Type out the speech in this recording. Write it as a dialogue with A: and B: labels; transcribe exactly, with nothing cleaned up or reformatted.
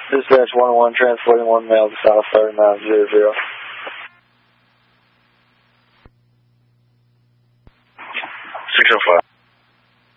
A: Dispatch one oh one, transporting one male to South thirty-nine zero zero.
B: six oh five.